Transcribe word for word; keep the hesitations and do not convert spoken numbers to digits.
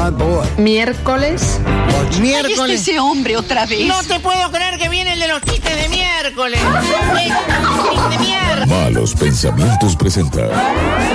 bad boy. Miércoles. Miércoles. ¿Ese hombre otra vez? No te puedo creer que viene el de los chistes de miércoles. De, de miércoles. Malos Pensamientos presenta